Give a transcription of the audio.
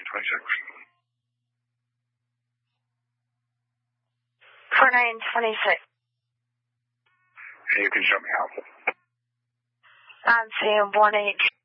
926. 4926. And you can show me how. I'm seeing 1H.